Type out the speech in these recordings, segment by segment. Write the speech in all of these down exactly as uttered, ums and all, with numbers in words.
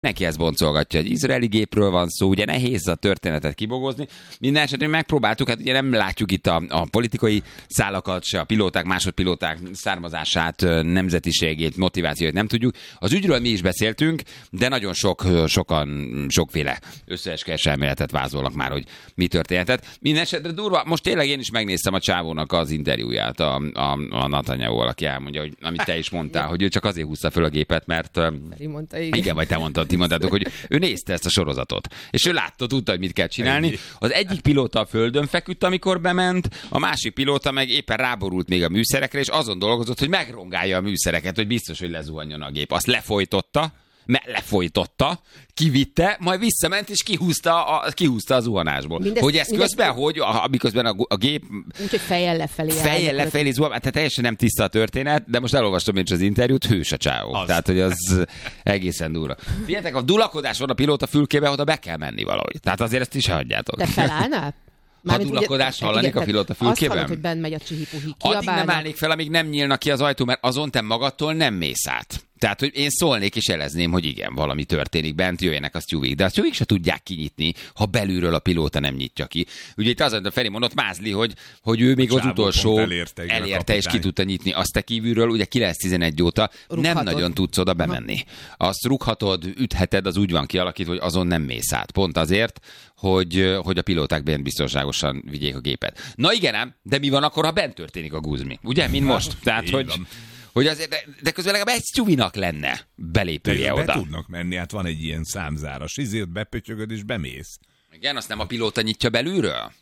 Neki ezt boncolgatja, hogy izraeli gépről van szó, ugye nehéz a történetet kibogozni. Minden esetben megpróbáltuk, hát ugye nem látjuk itt a, a politikai szálakat, se a pilóták, másodpilóták származását, nemzetiségét, motivációt nem tudjuk. Az ügyről mi is beszéltünk, de nagyon sok, sokan, sokféle összeesküvés elméletet vázolnak már, hogy mi történhetett. Minden esetre durva, most tényleg én is megnéztem a csávónak az interjúját, a, a, a Netanyahu-val, aki elmondja, hogy amit te is mondtál, hogy ő csak azért húzta föl a gépet, mert... Mondta, igen. igen, vagy te mondtad, ti mondtátok, hogy ő nézte ezt a sorozatot, és ő látta, tudta, hogy mit kell csinálni. Az egyik pilóta a földön feküdt, amikor bement, a másik pilóta meg éppen ráborult még a műszerekre, és azon dolgozott, hogy megrongálja a műszereket, hogy biztos, hogy lezuhanjon a gép. Azt lefolytotta, me- lefolytotta, kivitte, majd visszament, és kihúzta a, kihúzta a zuhanásból. Mindez, hogy ez mindez, közben, hogy a, miközben a, a gép... Úgyhogy fejjel lefelé. Fejjel lefelé zuhan, tehát teljesen nem tiszta a történet, de most elolvastam én is az interjút, hős a csávó. Az. Tehát, hogy az egészen durva. Figyeljetek, a dulakodás van a pilóta fülkébe, oda be kell menni valahogy. Tehát azért ezt is hagyjátok. De felállnál? Ha dulakodás hallanék a pilóta fülkében? Azt hallod, hogy benn megy a csihipuhi. Addig nem állnék fel, amíg nem nyílnak ki az ajtó, mert azon te magadtól nem mész át. Tehát, hogy én szólnék és jelezném, hogy igen, valami történik bent, jöjjenek a sztjúvik. De a sztjúvik se tudják kinyitni, ha belülről a pilóta nem nyitja ki. Ugye itt az, a Feri mondott, Mázli, hogy, hogy ő még az utolsó elérte, elérte és ki tudta nyitni. Azt te kívülről, ugye kilenc tizenegy óta rúghatod. Nem nagyon tudsz oda bemenni. Azt rúghatod, ütheted, az úgy van kialakítva, hogy azon nem mész át. Pont azért, hogy, hogy a pilóták bent biztonságosan vigyék a gépet. Na igen ám, de mi van akkor, ha bent történik a guzmi? Ugye, mint most? Tehát, hogy... Hogy azért, de, de közben legalább egy sztjuvinak lenne belépője de oda. Be tudnak menni, hát van egy ilyen számzáras, izért bepötyögöd és bemész. Igen, azt nem a pilóta nyitja belülről?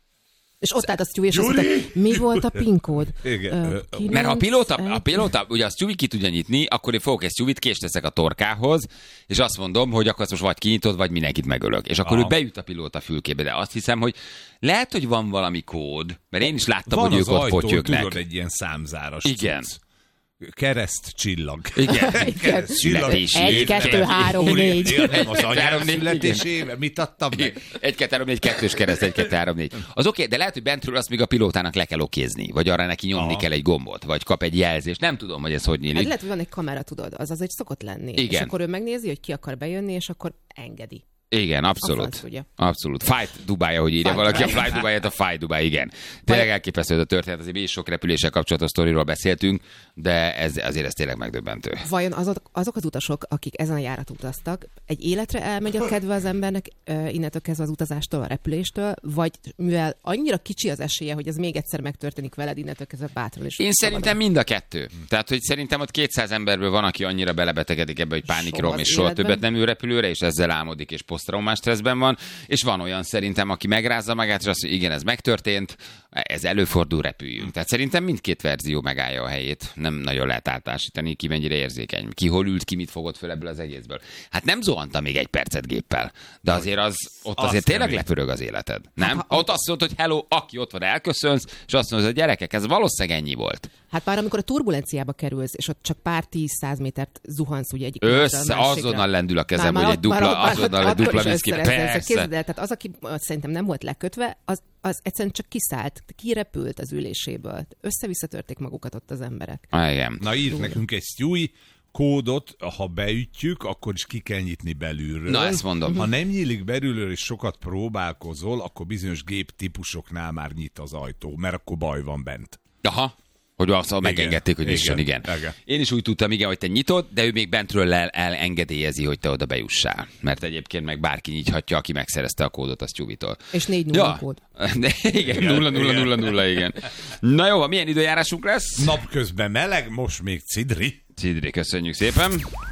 És ott állt a sztjuvi, és azt mondta, mi volt a PIN kód? Igen. Ö, kilenc, Mert ha a pilóta, a pilóta, ugye a sztjuvi ki tudja nyitni, akkor én fogok egy sztjuvit, kést teszek a torkához, és azt mondom, hogy akkor most vagy kinyitod, vagy mindenkit megölök. És akkor Aha. ő bejut a pilóta fülkébe, de azt hiszem, hogy lehet, hogy van valami kód, mert én is láttam, van hogy ők ott potyögnek. Tudod, egy ilyen számzáras Igen. cucc. Kereszt csillag. Igen. Kereszt csillag. Egy, kettő, három, négy. Nem az anyám születésével, mit adtam meg? Egy, kettő, három, négy, kettős kereszt, egy, kettő, három, négy. Az oké, de lehet, hogy bentről azt még a pilótának le kell okézni, vagy arra neki nyomni Aha. kell egy gombot, vagy kap egy jelzést. Nem tudom, hogy ez hogy nyílik. Hát lehet, hogy van egy kamera, tudod, az az egy szokott lenni. Igen. És akkor ő megnézi, hogy ki akar bejönni, és akkor engedi. Igen, abszolút. Abszolút. Fight Dubai, ahogy írja valaki, a Fly Dubai-et a Fight Dubai, igen. Tényleg elképesztő ez a történet, azért mi is sok repüléssel kapcsolatos sztoriról beszéltünk, de ez, azért ez tényleg megdöbbentő. Vajon azok, azok az utasok, akik ezen a járat utaztak, egy életre elmegy a kedve az embernek uh, innentől kezdve az utazástól, a repüléstől, vagy mivel annyira kicsi az esélye, hogy ez még egyszer megtörténik veled, innentől kezdve bátran is. Én szerintem mind a kettő. Tehát, hogy szerintem ott kétszáz emberből van, aki annyira belebetegedik ebbe, hogy pánikrom, és soha többet nem ül repülőre, és ezzel álmodik, és posztraumás stresszben van, és van olyan szerintem, aki megrázza magát, és azt mondja, igen, ez megtörtént, ez előfordul, repüljünk. Tehát szerintem mindkét verzió megállja a helyét. Nem nagyon lehet általánosítani, ki mennyire érzékeny. Ki hol ült, ki mit fogott föl ebből az egészből. Hát nem zuhantam még egy percet géppel, de azért az, ott azért azt tényleg lepörög az életed. Nem? Ha, ha, ott azt mondod, hogy hello, aki ott van, elköszönsz, és azt mondod, hogy gyerekek, ez valószínűleg ennyi volt. Hát már amikor a turbulenciába kerülsz, és ott csak pár tíz-száz métert zuhansz, ugye egyik össze, azonnal lendül a kezem, már, hogy egy dupla, már, azonnal egy dupla viszki. Persze. Tehát az, aki szerintem nem volt lekötve, az, az egyszerűen csak kiszállt, kirepült az üléséből. Össze-visszatörték magukat ott az emberek. Ah, igen. Na írt nekünk egy sztjúj kódot, ha beütjük, akkor is ki kell nyitni belülről. Na, ezt mondom. Ha nem nyílik belülről, és sokat próbálkozol, akkor bizonyos géptípusoknál már nyit az ajtó, mert akkor baj van bent. Aha. Hogy azt megengedték, hogy nyisson, igen. igen. Én is úgy tudtam, igen, hogy te nyitod, de ő még bentről el, elengedélyezi, hogy te oda bejussál. Mert egyébként meg bárki nyithatja, aki megszerezte a kódot a sztjúvitól. És négy nulla ja. kód. De igen, nulla nulla nulla nulla, igen. Na jó, milyen időjárásunk lesz? Napközben meleg, most még cidri. Cidri, köszönjük szépen.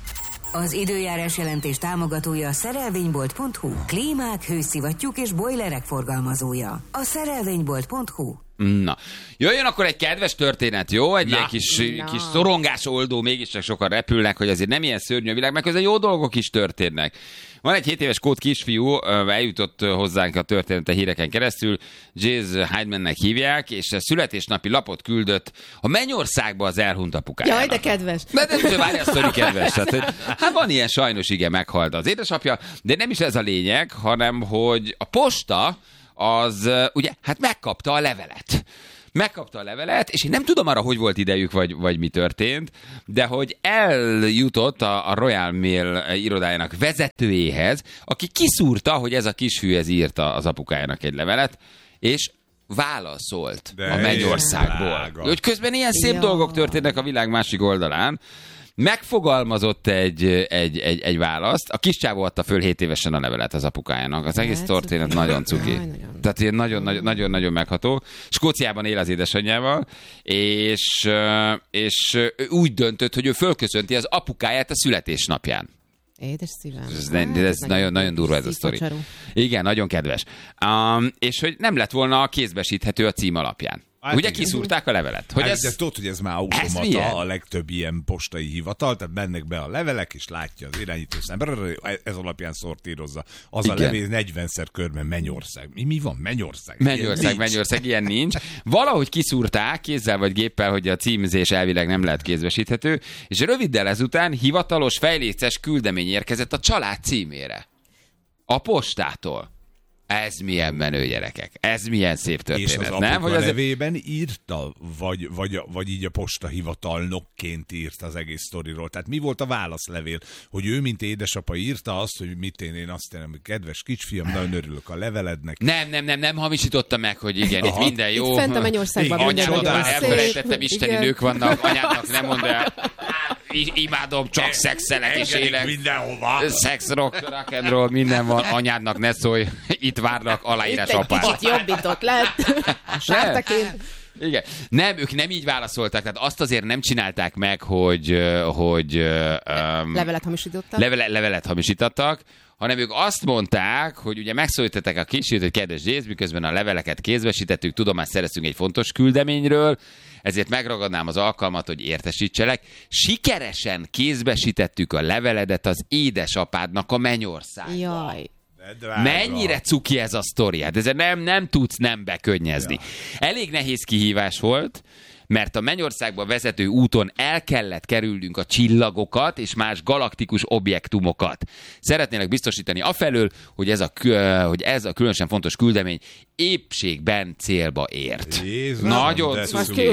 Az időjárás jelentés támogatója a szerelvénybolt pont hu. Klímák, hőszivattyúk és bojlerek forgalmazója. A szerelvénybolt pont hu. Na, jöjjön akkor egy kedves történet, jó? Egy Na. ilyen kis, Na. kis szorongás oldó, mégiscsak sokan repülnek, hogy azért nem ilyen szörnyű a világ, mert közben jó dolgok is történnek. Van egy hét éves skót kisfiú, eljutott hozzánk a története híreken keresztül, Jez Heidmannek hívják, és a születésnapi lapot küldött a Mennyországba az elhunyt apukájának. Jaj, de kedves. De nem várj, a sztori kedves. Tehát, hát van ilyen, sajnos igen, meghalt az édesapja, de nem is ez a lényeg, hanem hogy a posta az ugye, hát megkapta a levelet. megkapta a levelet, és én nem tudom arra, hogy volt idejük, vagy, vagy mi történt, de hogy eljutott a, a Royal Mail irodájának vezetőjéhez, aki kiszúrta, hogy ez a kisfiú ez írta az apukájának egy levelet, és válaszolt de a Mennyországból. Hogy közben ilyen szép ja. dolgok történnek a világ másik oldalán. Megfogalmazott egy, egy, egy, egy választ. A kis csávó adta föl hét évesen a levelet az apukájának. Az egész történet nagyon cuki. Tehát ilyen nagyon-nagyon megható. Skóciában él az édesanyjával, és, és úgy döntött, hogy ő fölköszönti az apukáját a születésnapján. Édes szívem. Ez, ne, ez, ez nagyon, nagyon durva ez a sztori. Igen, nagyon kedves. Um, és hogy nem lett volna a kézbesíthető a cím alapján. Hát ugye igen. Kiszúrták a levelet. Hogy hát, ez, de tudod, hogy ez már automata a legtöbb ilyen postai hivatal, tehát mennek be a levelek, és látja az irányítószám, ez alapján szortírozza. Az igen. A levél negyvenszer körben Mennyország. Mi, mi van? Mennyország? Mennyország, Mennyország, ilyen nincs. Valahogy kiszúrták kézzel vagy géppel, hogy a címzés elvileg nem lehet kézbesíthető, és röviddel ezután hivatalos fejléces küldemény érkezett a család címére. A postától. Ez milyen menő, gyerekek. Ez milyen szép történet. És az apuka nem? Hogy az nevében írta, vagy, vagy, vagy így a postahivatalnokként írt az egész sztoriról. Tehát mi volt a válaszlevél? Hogy ő, mint édesapa írta azt, hogy mit én, én azt mondom, hogy kedves kisfiam, nagyon örülök a levelednek. Nem, nem, nem, nem hamisította meg, hogy igen, aha. Itt minden jó. Itt fent a Mennyországban anyámat már elfelejtettem, isteni igen. Nők vannak, anyádnak nem mondd el. Imádom, csak szexelek és élek. Mindenhova. Szex, rock, rock and roll, minden van. Anyádnak ne szólj. Itt várnak aláírás apát. Itt jobbított lett. Sártaként. Igen. Nem, ők nem így válaszoltak, tehát azt azért nem csinálták meg, hogy... hogy um, levelet hamisítottak. Levele, levelet hamisítottak, hanem ők azt mondták, hogy ugye megszólították a kisfiút, hogy kedves Jézus, miközben a leveleket kézbesítettük, tudomást szereztünk egy fontos küldeményről, ezért megragadnám az alkalmat, hogy értesítselek. Sikeresen kézbesítettük a leveledet az édesapádnak a Mennyországba. Jaj. Mennyire cuki ez a sztori? Hát ezzel nem, nem tudsz nem bekönyezni. Ja. Elég nehéz kihívás volt, mert a Mennyországba vezető úton el kellett kerülnünk a csillagokat és más galaktikus objektumokat. Szeretnének biztosítani afelől, hogy ez a, hogy ez a különösen fontos küldemény épségben célba ért. Jézus, nagyon cuki.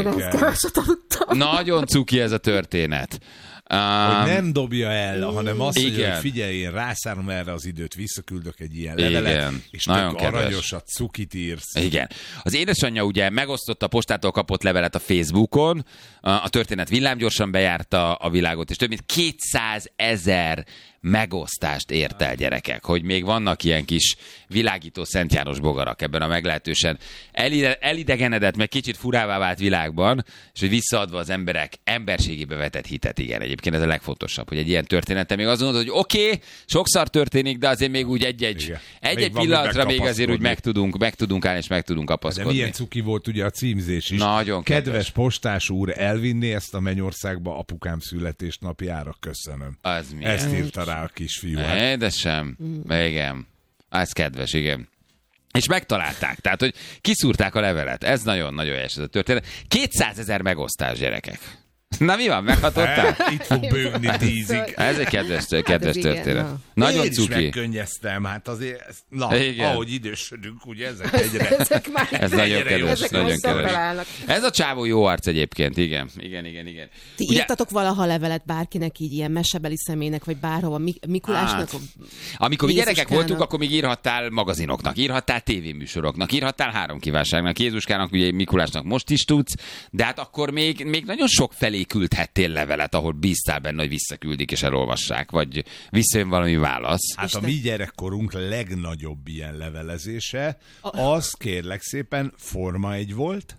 Nagyon cuki ez a történet. Um, hogy nem dobja el, hanem azt igen. mondja, hogy figyelj, én rászállom erre az időt, visszaküldök egy ilyen levelet, igen. és nagyon tök aranyosat, cukit írsz. Igen. Az édesanyja ugye megosztotta a postától kapott levelet a Facebookon, a történet villámgyorsan bejárta a világot, és több mint kétszázezer megosztást ért el, gyerekek, hogy még vannak ilyen kis világító Szent János bogarak ebben a meglehetősen elide, elidegenedett, meg kicsit furává vált világban, és hogy visszaadva az emberek emberségébe vetett hitet, igen, egyébként ez a legfontosabb, hogy egy ilyen története még azt mondod, hogy oké, okay, sokszor történik, de azért még úgy egy-egy, egy-egy pillanatra még azért úgy meg tudunk, meg tudunk állni, és meg tudunk kapaszkodni. De milyen cuki volt ugye a címzés is. Nagyon kedves. Kedves postás úr, elvinni ezt a Mennyországba apukám születésnapjára, köszönöm. Az milyen. Ezt írta rá a kisfiú. Édesem. Igen. Ez kedves, igen. És megtalálták. Tehát, hogy kiszúrták a levelet. Ez nagyon-nagyon helyes ez a történet. kétszázezer megosztás, gyerekek. Na mi van, meghatottál? Itt fog bőgni tízig. Ez egy kedves, kedves hát történet. Igen, nagyon én cuki. Én is megkönnyeztem, hát azért, na, igen. Ahogy idősödünk, ugye ezek egyre... ezek ez nagyon kedves, nagyon kedves. Ez a csávó jó arc egyébként, igen, igen, igen, igen. Ti ugye... írtatok valaha levelet bárkinek így ilyen mesebeli személynek, vagy bárhova, Mik- Mikulásnak? Hát, amikor mi gyerekek voltunk, akkor még írhattál magazinoknak, írhattál tévéműsoroknak, írhattál három kívánságnak, Jézuskának, ugye Mikulásnak most is tudsz, de hát akkor még, még nagyon sok felé küldhettél levelet, ahol bíztál benne, hogy visszaküldik és elolvassák, vagy visszajön valami válasz. Hát a mi gyerekkorunk legnagyobb ilyen levelezése, az kérlek szépen Forma egy volt,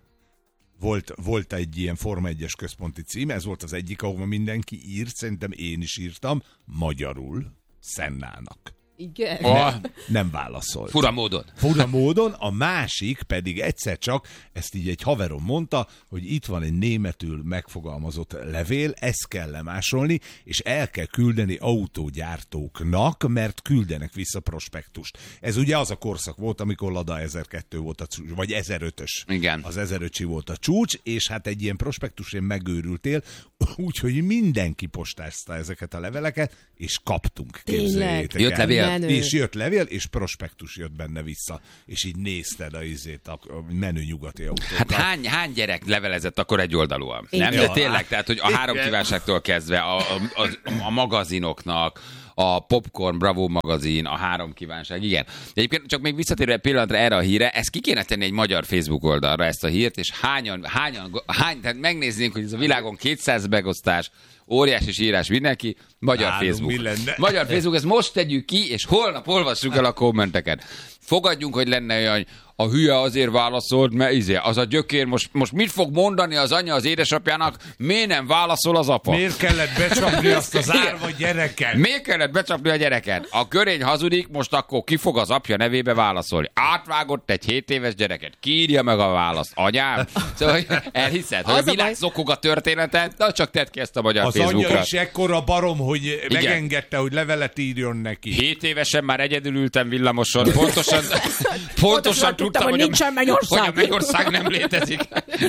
volt, volt egy ilyen Forma egyes központi cím, ez volt az egyik, ahova mindenki írt, szerintem én is írtam, magyarul, Szennának. Igen. Oh. Nem válaszolt. Fura módon. Fura módon, a másik pedig egyszer csak, ezt így egy haverom mondta, hogy itt van egy németül megfogalmazott levél, ezt kell lemásolni, és el kell küldeni autógyártóknak, mert küldenek vissza prospektust. Ez ugye az a korszak volt, amikor Lada ezerkettő volt a csúcs, vagy ezerötös. Igen. Az ezerötös volt a csúcs, és hát egy ilyen prospektusén megőrültél, úgyhogy mindenki postázta ezeket a leveleket, és kaptunk. Képzeljétek el. Jött levél? menő. És jött levél, és prospektus jött benne vissza. És így nézted a, izét, a menő nyugati autókat. Hát hány, hány gyerek levelezett akkor egy oldalúan? Nem? Ja. De tényleg, tehát, hogy a három kívánságtól kezdve a, a, a, a magazinoknak, a Popcorn, Bravo magazin, a három kívánság, igen. Egyébként csak még visszatérve egy pillanatra erre a híre, ezt ki kéne tenni egy magyar Facebook oldalra, ezt a hírt, és hányan, hányan, hány, tehát megnéznénk, hogy ez a világon kétszáz megosztás, óriási írás mindenki, magyar Nálunk Facebook. mi lenne? Magyar Facebook, ezt most tegyük ki, és holnap olvassuk el a kommenteket. Fogadjunk, hogy lenne olyan, a hülye azért válaszolt, mert izé, az a gyökér most, most mit fog mondani az anya az édesapjának, miért nem válaszol az apa? Miért kellett becsapni azt az árva gyereket? Miért kellett becsapni a gyereket? A körény hazudik, most akkor ki fog az apja nevébe válaszolni? Átvágott egy hét éves gyereket. Ki írja meg a választ? Anyám? Szóval elhiszed, hogy Az a a világ baj- zokog a történetet? Na csak tedd ki ezt a magyar Az Facebookra. anyja is ekkora barom, hogy megengedte, hogy levelet írjon neki. Hét évesen már egyedül ültem villamoson. Pontosan, pontosan tudtam, hogy, nincsen a, mennyország. hogy a mennyország nem létezik.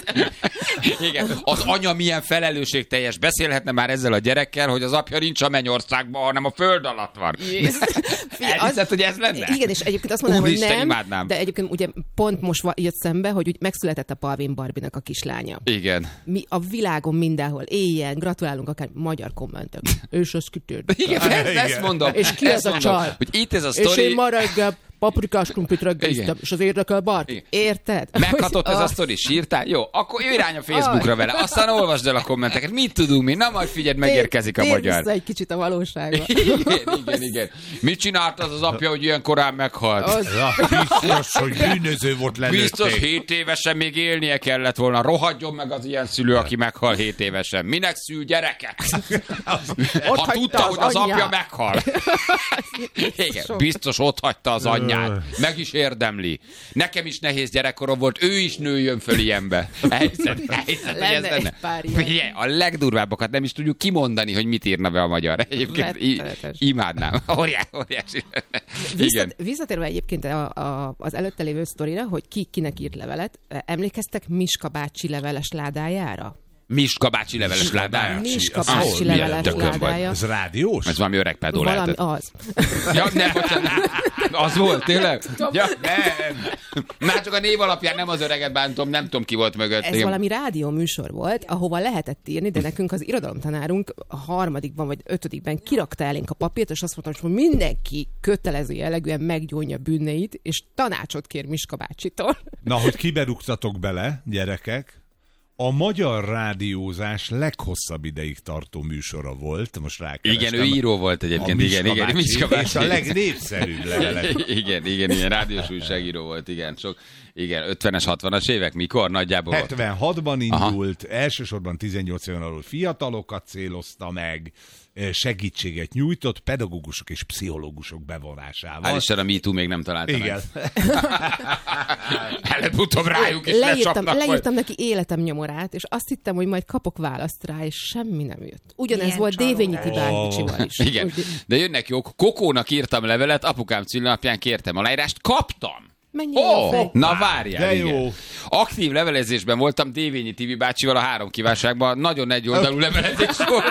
Igen. Az anya milyen felelősségteljes. Beszélhetne már ezzel a gyerekkel, hogy az apja nincs a mennyországban, hanem a föld alatt van. Elhiszed, hogy ez lenne? Igen, és egyébként azt mondanám, hogy Úristen, nem, imádnám. de egyébként ugye pont most va- jött szembe, hogy úgy megszületett a Palvin Barbinak a kislánya. Igen. Mi a világon mindenhol, éjjel, gratulálunk akár magyar kommentek. És az kitört. Igen, ezt, Igen. ezt mondom. És ki ezt ez a mondom, csaj? hogy itt ez a És sztori... én ma reggel paprikás krumplit reggeliztem, Igen. és az érdekel bárki. Igen. Érted? Meghatott ez a Ah, sztori, sírtál? Jó, akkor ő irány a Facebookra vele, aztán olvasd el a kommenteket. Mit tudunk mi? Na majd figyeld, megérkezik a tér magyar. vissza egy kicsit a valóságba. Igen, igen, igen. Mit csinált az az apja, hogy ilyen korán meghalt? Az, Ja, biztos, hogy bűnöző volt lelőtték. Biztos hét évesen még élnie kellett volna. Rohadjon meg az ilyen szülő, aki meghal hét évesen. Minek szül gyereket? Ott Ha hagyta tudta, az hogy az apja anyját. meghal. Igen, biztos ott hagyta az anyját. Meg is érdemli. Nekem is nehéz gyerekkorom volt, ő is nőjön föl ilyenbe. Elhiszed, elhiszed, hogy ez Lenne egy lenne? pár ilyen. Figyelj, a legdurvábbakat nem is tudjuk kimondani, hogy mit írna be a magyar. Egyébként i- Rettenetes. imádnám. Óriási, óriási. Igen. Visszat, visszatérve egyébként a, a, az előtte lévő sztorira, hogy ki kinek írt levelet, emlékeztek Miska bácsi leveles ládájára? Miska bácsi leveles ládája. Miska az bácsi hol? Milyen leveles tökön vagy? ládája. Ez rádiós? Ez valami öreg pedó Valami lehetett. az. Ja, nem, bocsánat. Az volt, tényleg? Ja, nem. Már csak a név alapján nem az öreget bántom, nem tudom, ki volt mögött. Ez valami rádió műsor volt, ahova lehetett írni, de nekünk az irodalomtanárunk a harmadikban vagy ötödikben kirakta elénk a papírt, és azt mondta, hogy mindenki kötelező jellegűen meggyónja bűneit, és tanácsot kér Miska bácsitól. Na, hogy kiberúgtatok bele, gyerekek, a magyar rádiózás leghosszabb ideig tartó műsora volt. Most rákerestem. Igen, ő író volt egyébként. A Igen, Miska igen, bácsi, Miska bácsi. És a legnépszerűbb levelek. Igen, igen, igen, rádiós újságíró volt, igen. Sok, igen, ötvenes, hatvanas évek, mikor nagyjából? hetvenhatban indult, Aha. elsősorban tizennyolc éven alul fiatalokat célozta meg, segítséget nyújtott pedagógusok és pszichológusok bevonásával. Hál' Isten, a MeToo még nem találta Igen. meg. Előbb-utóbb rájuk is leírtam, lecsapnak majd. leírtam neki életem nyomorát, és azt hittem, hogy majd kapok választ rá, és semmi nem jött. Ugyanez Milyen volt csalódás. Dévényi Tibár is. Igen, Úgy- de jönnek jók. Kokónak írtam levelet, apukám szülinapján kértem aláírást, kaptam. Mennyi Ó, jó fej. oh, na várjál, de igen. jó. Aktív levelezésben voltam Dévényi Tibi bácsival a három kívánságban, nagyon egy oldalú levelezés volt.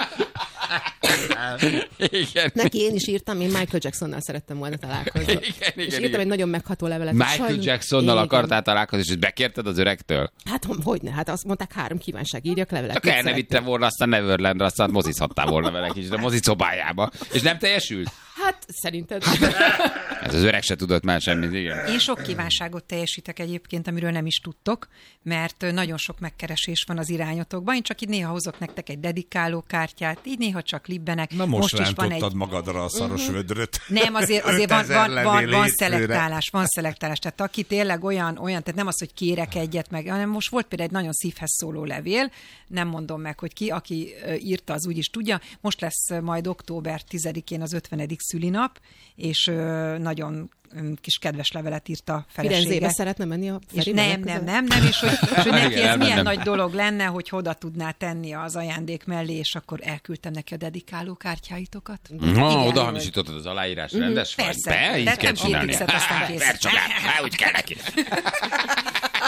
Igen. Neki én is írtam, én Michael Jacksonnal szerettem volna találkozni. Igen, és igen, írtam igen. egy nagyon megható levelet. Michael Sajnos- Jacksonnal Igen. akartál találkozni, és bekérted az öregtől? Hát hogyne, hát azt mondták három kívánság, írjak levelet. Akkor Mit el ne szeretnél? vittem volna, aztán Neverlandre, aztán mozizhattál volna vele kicsit a mozicobájába. És nem teljesült? Hát szerinted. Ez az öreg se tudott már semmit, igen. Én sok kívánságot teljesítek egyébként, amiről nem is tudtok, mert nagyon sok megkeresés van az irányotokban. Én csak így néha hozok nektek egy dedikáló kártyát, így néha csak libbenek. Na most, is van rántottad egy... magadra a szaros vödröt. Nem, azért, azért van, ötezer van, van, levél van éjszőre. szelektálás, van szelektálás. Tehát aki tényleg olyan, olyan, tehát nem az, hogy kérek egyet meg, hanem most volt például egy nagyon szívhez szóló levél, nem mondom meg, hogy ki, aki ö, írta, az úgy is tudja. Most lesz ö, majd október tizedikén az ötvenedik szülinap, és ö, nagyon ö, kis kedves levelet írt a Firenzébe felesége. szeretne menni a És Feribe nem, nem, legközelebb? nem, nem, és hogy, és hogy neki Igen, ez milyen elmennem. nagy dolog lenne, hogy oda tudná tenni az ajándék mellé, és akkor elküldtem neki a dedikáló kártyáitokat. Na, Igen. oda hamisítottad az aláírás, rendes vagy? Persze. Be, így Tettem kell két csinálni. X-et, aztán kész. Persze, csak, úgy kell neki.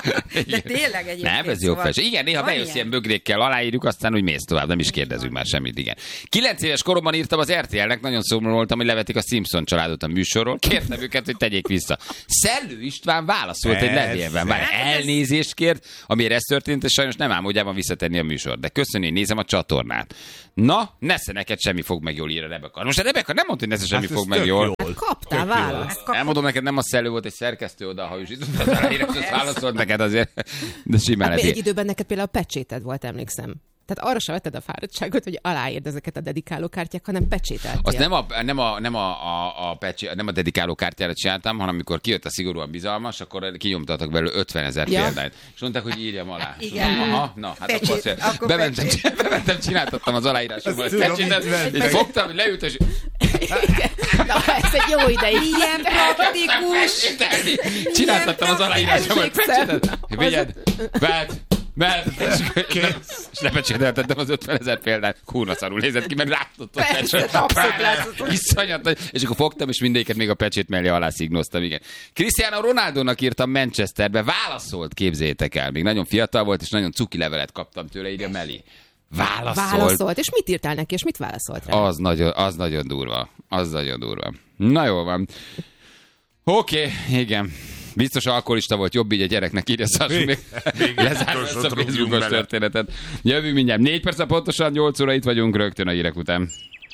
De tényleg egyébként. Nem, ez jó szóval felső. Igen, néha bejössz ilyen bögrékkel, aláírjuk, aztán úgy mész tovább, nem is kérdezünk már semmit, igen. Kilenc éves koromban írtam az er té el-nek, nagyon szomorú voltam, hogy levetik a Simpson családot a műsorról. Kértem őket, hogy tegyék vissza. Szellő István válaszolt egy levélben. Már elnézést kért, amiért ez történt, és sajnos nem álmodjában visszatenni a műsor. De köszönni, nézem a csatornát. Na, nesze neked semmi fog meg jól, ír a Rebeka. Most a Rebeka nem mondta, hogy nesze semmi Hát fog ez meg jól. Hát kaptál választ. Elmondom neked, nem a Szellő volt, egy szerkesztő oda, ha is itt az aláírás, azt válaszolt neked azért, de simán Hát lehet. egy időben neked például a pecséted volt, emlékszem. Tehát arra sem vetted a fáradtságot, hogy aláírd ezeket a dedikálókártyák, hanem pecsételtél. Azt nem a, nem a, nem a, a, a, pecsé, nem a dedikálókártyára csináltam, hanem amikor kijött a szigorúan bizalmas, akkor kinyomtattak belőle ötvenezer Ja. példányt. És mondták, hogy írjam alá. És Igen. mondom, aha, na, hát Pecsét, akkor, azt- akkor bementem, pecsét. bementem, csináltattam az aláírásommal a Azt tudom, pecsétet, mit és fogtam, leült, és Na, ez egy jó ideig. Milyen praktikus! csináltattam az aláírásommal a Emlékszem. pecsétet. Vigyed, vedd, vedd, és lepecsételtettem az ötvenezer példányt. Kurva szarul nézett ki, mert rátott a Persze, pecsétet. abszolút látszott. Iszonyat nagy. És akkor fogtam, és mindéket még a pecsét mellé alá szignoztam, igen. Cristiano Ronaldónak írtam Manchesterbe, válaszolt, képzeljétek el. Még nagyon fiatal volt, és nagyon cuki levelet kaptam tőle, írja Meli. Válaszolt. Válaszolt. És mit írtál neki, és mit válaszolt rá? Az nagyon, az nagyon durva. Az nagyon durva. Na jól van. Oké, okay, igen. Biztos alkoholista volt, jobb így a gyereknek, írja Szarsu, még lezárva ezt a Facebookos történetet. Jövünk mindjárt. Négy perc pontosan, nyolc óra itt vagyunk, rögtön a hírek után.